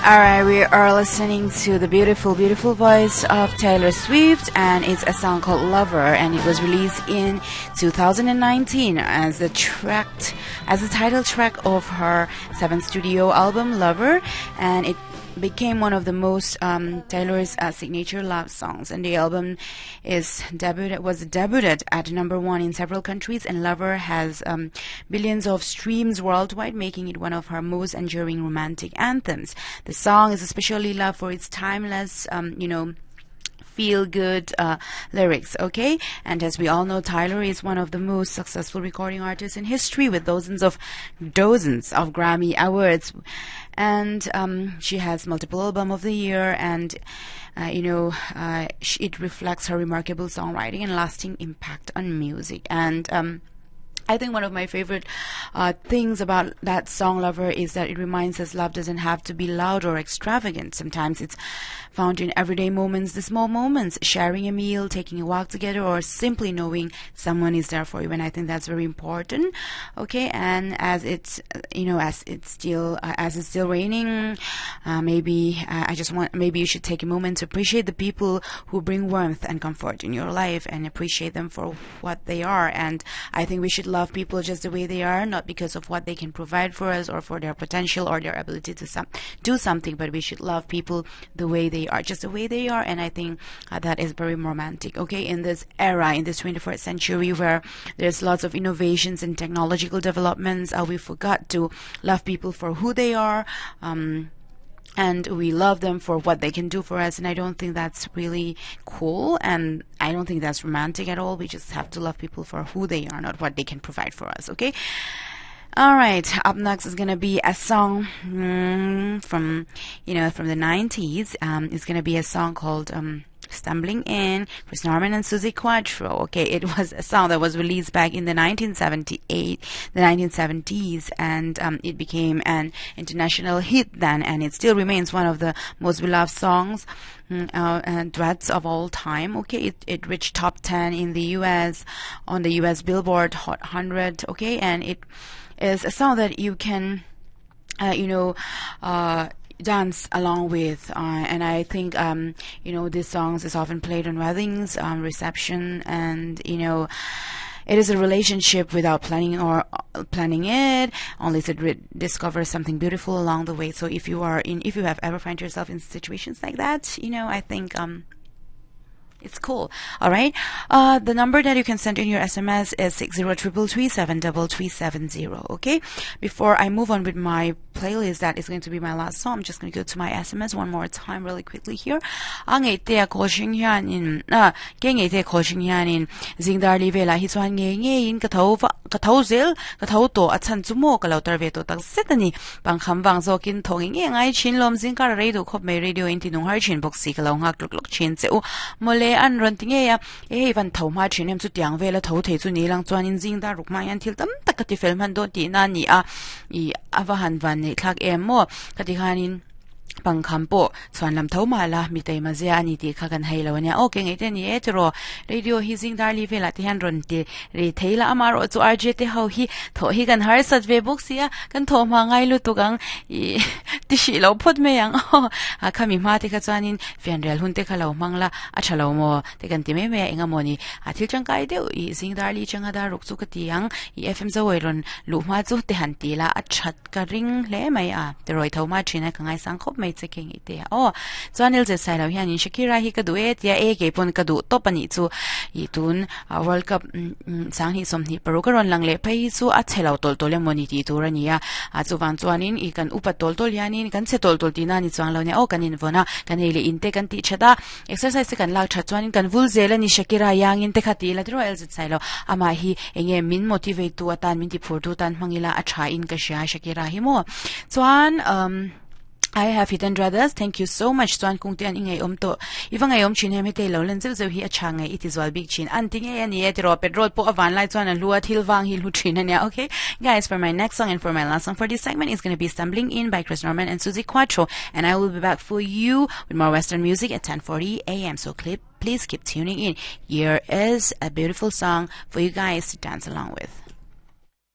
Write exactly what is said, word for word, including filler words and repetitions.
Alright, we are listening to the beautiful, beautiful voice of Taylor Swift, and it's a song called Lover, and it was released in two thousand nineteen as the track, as the title track of her seventh studio album, Lover, and it became one of the most um, Taylor's uh, signature love songs. And the album is debuted was debuted at number one in several countries, and Lover has um, billions of streams worldwide, making it one of her most enduring romantic anthems. The song is especially loved for its timeless, um, you know, feel-good uh, lyrics, okay? And as we all know, Taylor is one of the most successful recording artists in history, with dozens of dozens of Grammy awards, and um, she has multiple album of the year, and uh, you know, uh, it reflects her remarkable songwriting and lasting impact on music. And um, I think one of my favorite uh, things about that song Lover is that it reminds us love doesn't have to be loud or extravagant. Sometimes it's found in everyday moments, the small moments, sharing a meal, taking a walk together, or simply knowing someone is there for you. And I think that's very important. Okay, and as it's, you know, as it's still uh, as it's still raining, uh, maybe uh, I just want maybe you should take a moment to appreciate the people who bring warmth and comfort in your life, and appreciate them for what they are. And I think we should love people just the way they are, not because of what they can provide for us or for their potential or their ability to some, do something, but we should love people the way they are, just the way they are. And I think uh, that is very romantic, okay? In this era, in this twenty-first century, where there's lots of innovations and technological developments, uh, we forgot to love people for who they are, um, and we love them for what they can do for us. And I don't think that's really cool, and I don't think that's romantic at all. We just have to love people for who they are, not what they can provide for us, okay? Alright, up next is gonna be a song mm, from, you know, from the nineties. Um, it's gonna be a song called um, Stumbling In, Chris Norman and Suzi Quatro. Okay, it was a song that was released back in the nineteen seventy-eight, the nineteen seventies, and um, it became an international hit then, and it still remains one of the most beloved songs uh, and duets of all time. Okay, it, it reached top ten in the U S on the U S Billboard Hot one hundred. Okay, and it is a song that you can, uh, you know, uh, dance along with, uh, and I think um, you know, this song is often played on weddings, um, reception, and you know, it is a relationship without planning or uh, planning it, only to re- discover something beautiful along the way. So if you are in, if you have ever find yourself in situations like that, you know, I think um. it's cool. Alright, uh, the number that you can send in your S M S is six zero three three seven three three seven zero. Okay, before I move on with my playlist, that is going to be my last song, I'm just going to go to my S M S one more time really quickly here. Ang ite ko shingyanin na geng ite ko shingyanin zingdar livela hi chuan nge nge in ka tho ka tho zel ka tho to a chan chumo ka lo tar ve to tak setani pang kham wang zo kin thong nge ngai chin lom zing kar radio khop me radio in ti nung har chin boxi ka lo ngak luk luk chin cheu mole an ron tinge ya e van tho ma chin em chu tiang vela tho the chu ni lang chuan in jing da ruk ma yan thil tam tak ka ti fel man do ti na ni a I avahan van ni thak em mo ka ti khanin pang khampo chuan lam tho ma la mi te ma zia ani ti kha kan hei lo nya okay ngai te ni etro radio hizing dar li vela ti han ron ti re theila amaro chu R J te ho hi tho hi kan har sat ve book sia kan tho ma ngai lu tu gang I ti shi lo phot me yang a khami ma te kha chuanin funeral hun te kha lo mangla a thalo mo te kan ti me me enga moni a thil chang kai de I zing dar li changa da ruk chu ka ti yang I F M zo wei ron lu ma chu te han ti la a that ka ring le mai a te roi tho ma thina ka ngai sang khop mai checking ite oh chuanil je sai lo hian in Shakira hi ka du e tia e ke pon ka du to pani chu I tun World Cup sang hi som ni paru ka ron lang le phai chu a chelo tol tol moni ti tur ania a chu wang chuanin I kan upa tol tol yanin kan che tol tol ti na ni chuang lo nia o kanin vona kan hele inte kan ti chada exercise kan lak tha chuanin kan vul zela ni Shakira yang in te khati la tro el je sai lo ama hi enge min motivate tu atan min ti phur tu tan mangila a tha in ka sha Shakira hi mo chuan um I have hidden brothers. Thank you so much. Tuan kung tian ingay om to. Ifa ngay om chin hemi te lo len zel zo hi acha ngay it is all big chin. Anting ngay ani et ro petrol po avan lai tuan an luat hil wang hil hu chin anya. Okay, guys, for my next song and for my last song for this segment is going to be Stumbling In by Chris Norman and Suzi Quatro, and I will be back for you with more Western music at ten forty A M. So clip, please keep tuning in. Here is a beautiful song for you guys to dance along with.